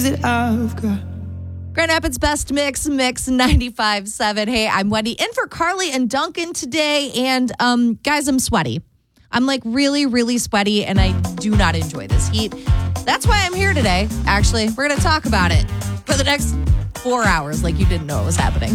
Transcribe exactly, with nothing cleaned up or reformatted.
I've got. Grand Rapids Best Mix, Mix ninety-five point seven. Hey, I'm Wendy in for Carly and Duncan today. And um, guys, I'm sweaty. I'm like really, really sweaty, and I do not enjoy this heat. That's why I'm here today. Actually, we're going to talk about it for the next four hours like you didn't know it was happening.